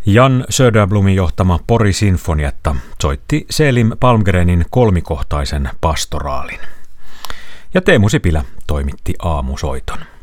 Jan Söderblomin johtama Pori-sinfonietta soitti Selim Palmgrenin kolmikohtaisen pastoraalin. Ja Teemu Sipilä toimitti aamusoiton.